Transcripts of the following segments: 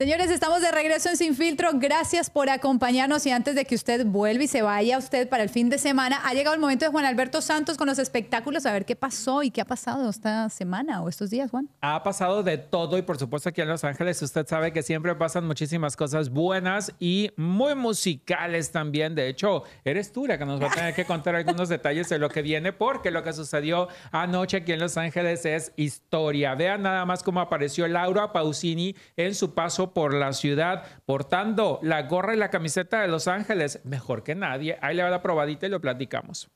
Señores, estamos de regreso en Sin Filtro. Gracias por acompañarnos y antes de que usted vuelva y se vaya usted para el fin de semana, ha llegado el momento de Juan Alberto Santos con los espectáculos. A ver qué pasó y qué ha pasado esta semana o estos días, Juan. Ha pasado de todo y por supuesto aquí en Los Ángeles usted sabe que siempre pasan muchísimas cosas buenas y muy musicales también. De hecho, eres tú la que nos va a tener que contar algunos detalles de lo que viene porque lo que sucedió anoche aquí en Los Ángeles es historia. Vean nada más cómo apareció Laura Pausini en su paso por la ciudad, portando la gorra y la camiseta de Los Ángeles. Mejor que nadie. Ahí le va la probadita y lo platicamos.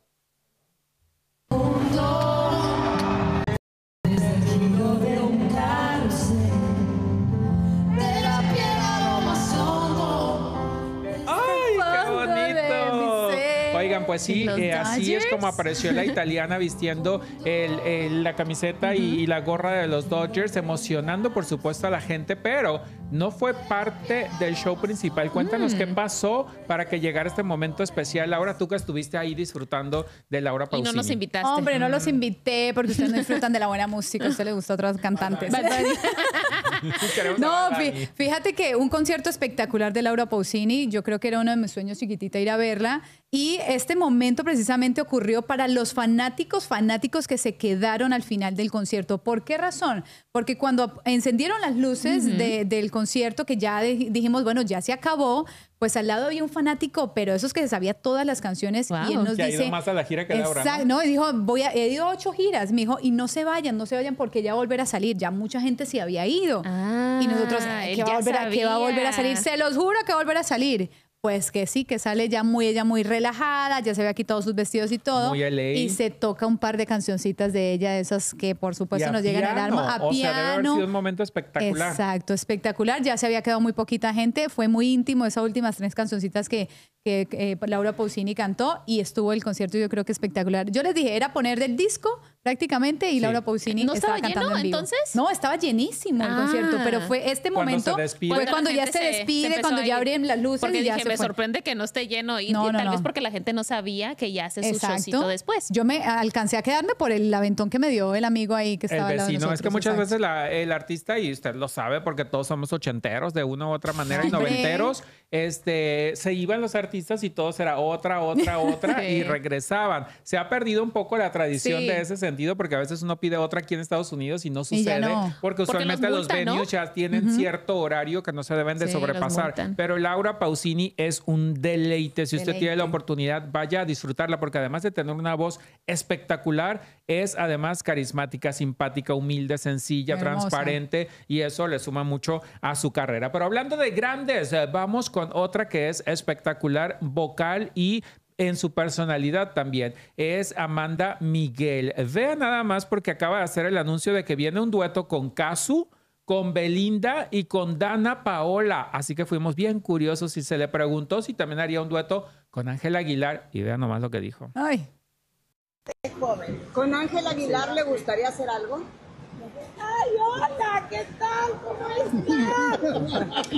Oigan, pues sí, así es como apareció la italiana vistiendo la camiseta y la gorra de los Dodgers, emocionando por supuesto a la gente, pero no fue parte del show principal. Cuéntanos qué pasó para que llegara este momento especial. Laura, tú que estuviste ahí disfrutando de Laura Pausini. Y no nos invitaste. Hombre, no los invité porque ustedes no disfrutan de la buena música. A usted le gusta a otros cantantes. No, fíjate que un concierto espectacular de Laura Pausini, yo creo que era uno de mis sueños chiquitita ir a verla. Y este momento precisamente ocurrió para los fanáticos que se quedaron al final del concierto. ¿Por qué razón? Porque cuando encendieron las luces del concierto, que ya dijimos, bueno, ya se acabó, pues al lado había un fanático, pero esos que sabía todas las canciones. Wow. Y él nos que dice, ha ido más a la gira que Laura, exacto, ¿no? Y dijo, he ido a 8 giras, me dijo, y no se vayan porque ya va a volver a salir. Ya mucha gente se había ido. Y nosotros, ¿qué va a volver a salir? Se los juro que va a volver a salir. Pues que sí, que sale ella muy relajada, ya se había quitado sus vestidos y todo. Muy LA. Y se toca un par de cancioncitas de ella, esas que por supuesto nos llegan al alma. A piano. piano. Sea, debe haber sido un momento espectacular. Exacto, espectacular. Ya se había quedado muy poquita gente. Fue muy íntimo esas últimas 3 cancioncitas que Laura Pausini cantó y estuvo el concierto, yo creo que espectacular. Yo les dije, era poner del disco prácticamente y sí. Laura Pausini ¿No estaba lleno, cantando en vivo. Entonces? No, estaba llenísimo el concierto, pero fue este momento, fue cuando ya se despide, cuando ya abren las luces. Porque y ya dije, me sorprende que no esté lleno y tal vez porque la gente no sabía que ya hace su showcito después. Yo me alcancé a quedarme por el aventón que me dio el amigo ahí que estaba el vecino. al lado de nosotros. Es que muchas veces el artista, y usted lo sabe porque todos somos ochenteros de una u otra manera y noventeros, se iban los artistas y todos era otra sí. Y regresaban. Se ha perdido un poco la tradición de ese sentido porque a veces uno pide otra aquí en Estados Unidos y no sucede porque usualmente los venues ya tienen cierto horario que no se deben de sobrepasar. Pero Laura Pausini es un deleite. Si usted tiene la oportunidad, vaya a disfrutarla porque además de tener una voz espectacular, es además carismática, simpática, humilde, sencilla, transparente y eso le suma mucho a su carrera. Pero hablando de grandes, vamos con otra que es espectacular, vocal y en su personalidad también. Es Amanda Miguel. Vean nada más porque acaba de hacer el anuncio de que viene un dueto con Cazzu, con Belinda y con Dana Paola. Así que fuimos bien curiosos y se le preguntó si también haría un dueto con Ángela Aguilar. Y vean nomás lo que dijo. Ay. Es joven. ¿Con Ángela Aguilar le gustaría hacer algo? ¡Ay, hola! ¿Qué tal? ¿Cómo estás?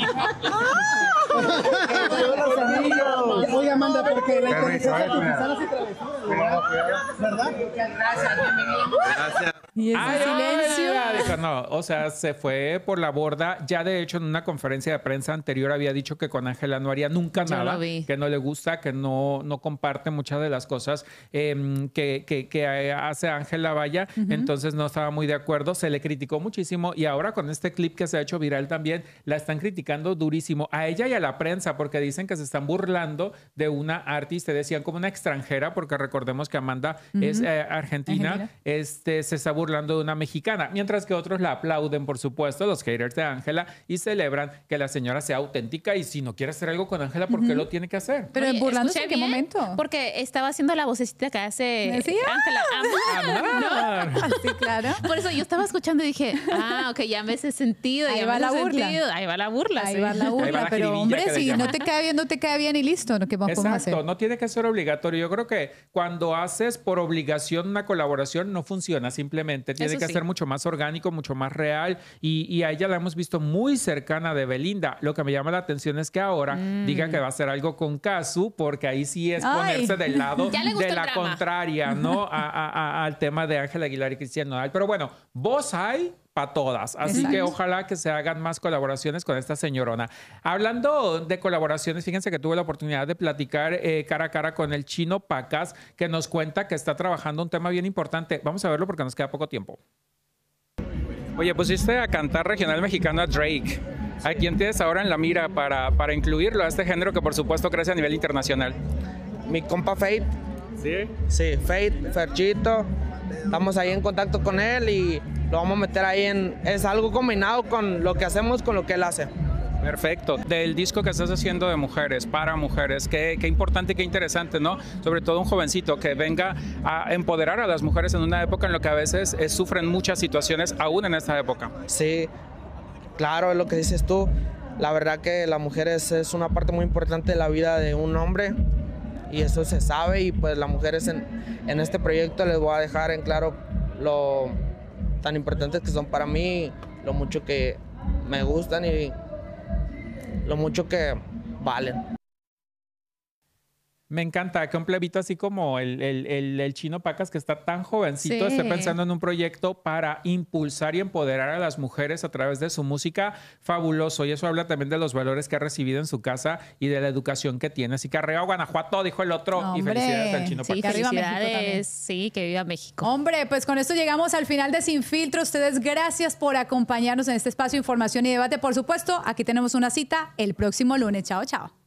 ¡Hola, amigos! Oye, Amanda, porque la inteligencia artificial hace travesuras, ¿verdad? Muchas gracias, bienvenido. Gracias. Y ese silencio. Dijo, no, o sea, se fue por la borda. Ya de hecho en una conferencia de prensa anterior había dicho que con Ángela no haría nunca nada, que no le gusta, que no comparte muchas de las cosas que hace Ángela, vaya. Entonces no estaba muy de acuerdo, se le criticó muchísimo y ahora con este clip que se ha hecho viral también la están criticando durísimo a ella y a la prensa porque dicen que se están burlando de una artista, decían como una extranjera porque recordemos que Amanda es argentina, se está burlando de una mexicana, mientras que otros la aplauden, por supuesto, los haters de Ángela y celebran que la señora sea auténtica y si no quiere hacer algo con Ángela, ¿por qué lo tiene que hacer? Pero burlándose, ¿en qué momento? Porque estaba haciendo la vocecita que hace Ángela. ¿No? Sí, claro. Por eso yo estaba escuchando y dije, ok, ya me hace sentido. Ahí va la burla. Ahí va la burla. Ahí va la burla. Pero hombre, si no te cae bien y listo, ¿no? ¿Qué vamos a hacer? Exacto, no tiene que ser obligatorio. Yo creo que cuando haces por obligación una colaboración no funciona simplemente. Tiene que ser mucho más orgánico, mucho más real y a ella la hemos visto muy cercana de Belinda. Lo que me llama la atención es que ahora diga que va a hacer algo con Cazzu porque ahí sí es ponerse del lado de la contraria, ¿no? Al tema de Ángela Aguilar y Cristian Nodal. Pero bueno, voz hay, para todas. Así que ojalá que se hagan más colaboraciones con esta señorona. Hablando de colaboraciones, fíjense que tuve la oportunidad de platicar cara a cara con el Chino Pacas, que nos cuenta que está trabajando un tema bien importante. Vamos a verlo porque nos queda poco tiempo. Oye, pusiste a cantar regional mexicano a Drake. ¿A quién tienes ahora en la mira para incluirlo a este género que por supuesto crece a nivel internacional? Mi compa Fate. ¿Sí? Sí, Fate, Ferchito. Estamos ahí en contacto con él y lo vamos a meter ahí es algo combinado con lo que hacemos, con lo que él hace. Perfecto. Del disco que estás haciendo de mujeres, para mujeres, qué importante y qué interesante, ¿no? Sobre todo un jovencito que venga a empoderar a las mujeres en una época en la que a veces sufren muchas situaciones, aún en esta época. Sí, claro, es lo que dices tú. La verdad que la mujer es una parte muy importante de la vida de un hombre y eso se sabe, y pues las mujeres en este proyecto les voy a dejar en claro lo tan importantes que son para mí, lo mucho que me gustan y lo mucho que valen. Me encanta que un plebito así como el Chino Pacas, que está tan jovencito, esté pensando en un proyecto para impulsar y empoderar a las mujeres a través de su música. Fabuloso. Y eso habla también de los valores que ha recibido en su casa y de la educación que tiene. Así que arriba Guanajuato, dijo el otro. ¡Hombre! Y felicidades al Chino Pacas. Sí, felicidades. Sí, que viva México. Hombre, pues con esto llegamos al final de Sin Filtro. Ustedes, gracias por acompañarnos en este espacio de información y debate. Por supuesto, aquí tenemos una cita el próximo lunes. Chao, chao.